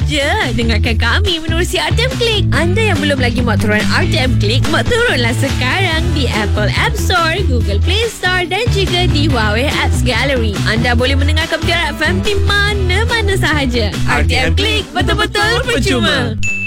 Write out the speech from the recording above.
je. Dengarkan kami menerusi RTM Klik. Anda yang belum lagi muat turun RTM Klik, muat turunlah sekarang di Apple App Store, Google Play Store dan juga di Huawei Apps Gallery. Anda boleh mendengarkan Mutiara FM di mana-mana sahaja. RTM Klik, betul-betul percuma.